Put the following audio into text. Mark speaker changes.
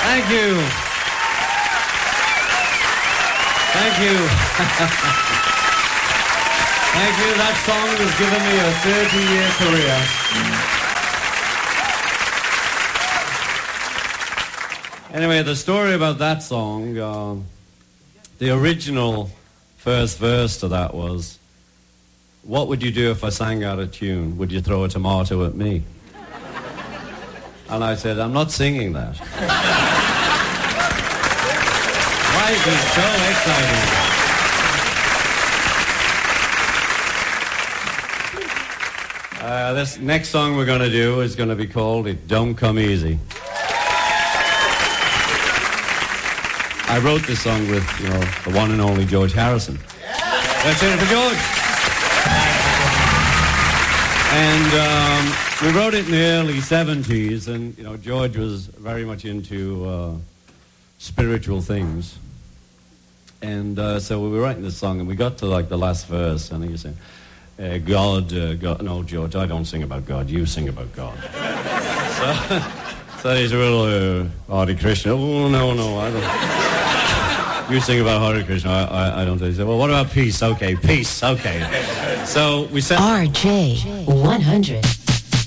Speaker 1: Thank you. Thank you. Thank you. That song has given me a 30-year career. Anyway, the story about that song, the original first verse to that was, what would you do if I sang out of tune? Would you throw a tomato at me? And I said, I'm not singing that. Life is so exciting. This next song we're going to do is going to be called It Don't Come Easy. I wrote this song with, the one and only George Harrison. Let's hear it for George. And we wrote it in the early 70s, and, George was very much into spiritual things. And so we were writing this song, and we got to, the last verse, and he was saying, God, no, George, I don't sing about God, you sing about God. So he's a little Hare Krishna. Oh, no, I don't. You sing about Hare Krishna, I don't. He said, well, what about peace? Okay, peace, okay. So we said...
Speaker 2: RJ 100.